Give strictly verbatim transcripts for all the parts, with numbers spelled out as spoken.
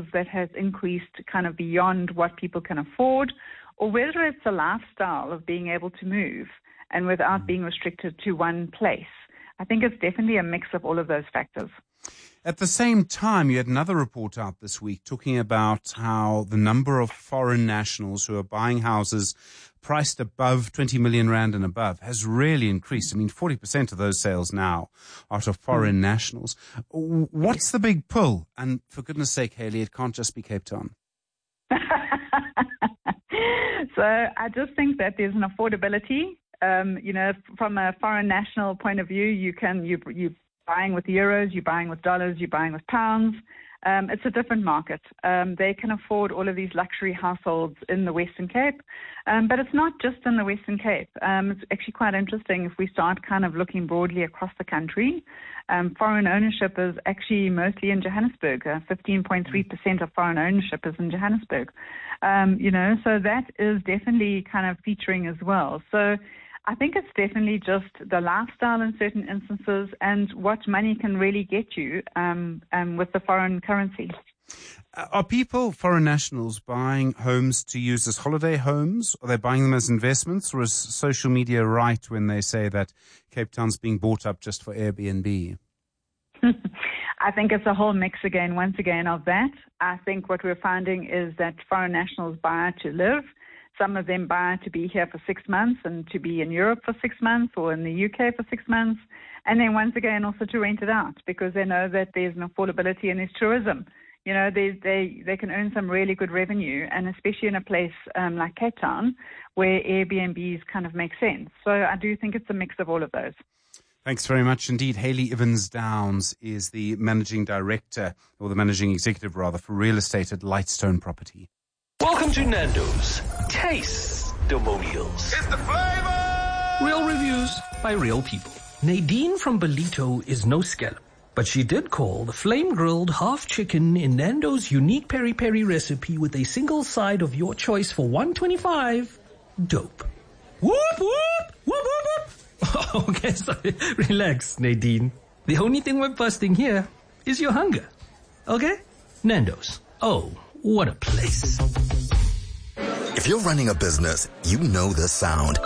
prices that has increased kind of beyond what people can afford, or whether it's a lifestyle of being able to move and without being restricted to one place. I think it's definitely a mix of all of those factors. At the same time, you had another report out this week talking about how the number of foreign nationals who are buying houses priced above twenty million rand and above has really increased. I mean, forty percent of those sales now are to foreign mm. nationals. What's the big pull? And for goodness sake, Hayley, it can't just be Cape Town. So I just think that there's an affordability. Um, you know, from a foreign national point of view, you can, you, you buying with euros, you're buying with dollars, you're buying with pounds. Um, it's a different market. Um, they can afford all of these luxury households in the Western Cape, um, but it's not just in the Western Cape. Um, it's actually quite interesting if we start kind of looking broadly across the country. Um, foreign ownership is actually mostly in Johannesburg. Uh, fifteen point three percent of foreign ownership is in Johannesburg. Um, you know, so that is definitely kind of featuring as well. So I think it's definitely just the lifestyle in certain instances and what money can really get you um, um, with the foreign currency. Are people, foreign nationals, buying homes to use as holiday homes? Are they buying them as investments? Or is social media right when they say that Cape Town's being bought up just for Airbnb? I think it's a whole mix again, once again, of that. I think what we're finding is that foreign nationals buy to live. Some of them buy to be here for six months and to be in Europe for six months or in the U K for six months. And then once again also to rent it out because they know that there's an affordability and there's tourism. You know, they they they can earn some really good revenue, and especially in a place um, like Cape Town where Airbnbs kind of make sense. So I do think it's a mix of all of those. Thanks very much indeed. Hayley Evans-Downs is the managing director, or the managing executive rather, for real estate at Lightstone Property. Welcome to Nando's Taste-Demonials. It's the flavor! Real reviews by real people. Nadine from Belito is no scallop, but she did call the flame-grilled half chicken in Nando's unique peri-peri recipe with a single side of your choice for one twenty-five dope. Whoop, whoop, whoop, whoop, whoop. Okay, sorry. Relax, Nadine. The only thing we're busting here is your hunger. Okay? Nando's. Oh, what a place. If you're running a business, you know this sound.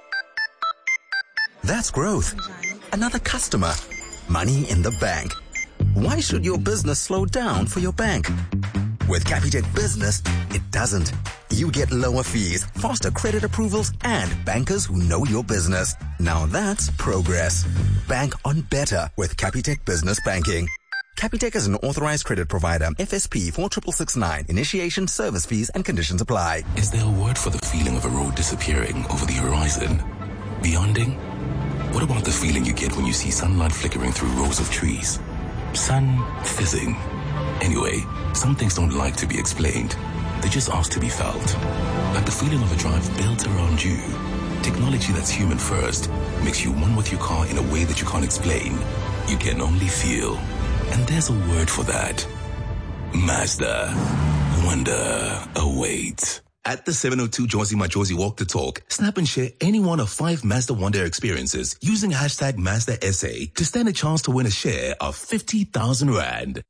That's growth. Another customer. Money in the bank. Why should your business slow down for your bank? With Capitec Business, it doesn't. You get lower fees, faster credit approvals, and bankers who know your business. Now that's progress. Bank on better with Capitec Business Banking. Capitec is an authorized credit provider. F S P four six six nine. Initiation, service fees, and conditions apply. Is there a word for the feeling of a road disappearing over the horizon? Beyonding? What about the feeling you get when you see sunlight flickering through rows of trees? Sun fizzing. Anyway, some things don't like to be explained. They just ask to be felt. Like the feeling of a drive built around you. Technology that's human first makes you one with your car in a way that you can't explain. You can only feel. And there's a word for that. Mazda. Wonder awaits. At the seven oh two Josie Majosi Walk the Talk, snap and share any one of five Mazda Wonder experiences using hashtag Mazda S A to stand a chance to win a share of fifty thousand rand.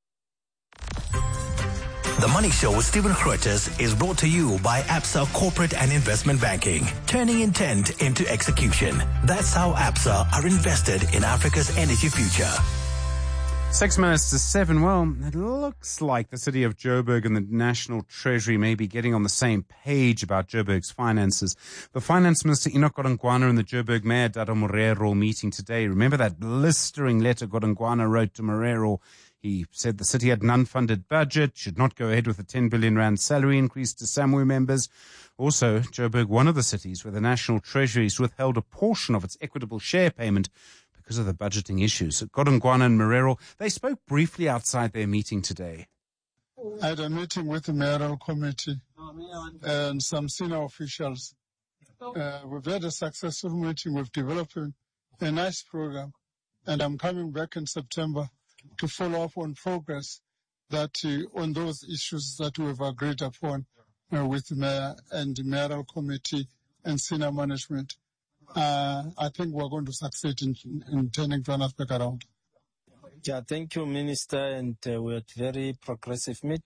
The Money Show with Stephen Grootes is brought to you by Absa Corporate and Investment Banking, turning intent into execution. That's how Absa are invested in Africa's energy future. Six minutes to seven. Well, it looks like the city of Joburg and the National Treasury may be getting on the same page about Joburg's finances. The Finance Minister Enoch Godongwana and the Joburg Mayor Dado Morero meeting today. Remember that blistering letter Godongwana wrote to Morero? He said the city had an unfunded budget, should not go ahead with a ten billion rand salary increase to SAMWU members. Also, Joburg, one of the cities where the National Treasury has withheld a portion of its equitable share payment because of the budgeting issues. Godongwana and Morero, they spoke briefly outside their meeting today. I had a meeting with the mayoral committee and some senior officials. Uh, we've had a successful meeting. We've developed a, a nice program, and I'm coming back in September to follow up on progress that uh, on those issues that we've agreed upon uh, with the mayor and the mayoral committee and senior management. Uh, I think we're going to succeed in, in turning Johannesburg around. Yeah, thank you, Minister, and uh, we had very progressive meeting.